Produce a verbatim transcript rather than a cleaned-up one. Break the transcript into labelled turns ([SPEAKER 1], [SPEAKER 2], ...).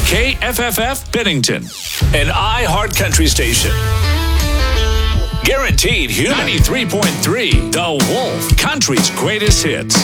[SPEAKER 1] K F F F Bennington, an iHeart Country station. Guaranteed Human. ninety-three point three The Wolf, country's greatest hits.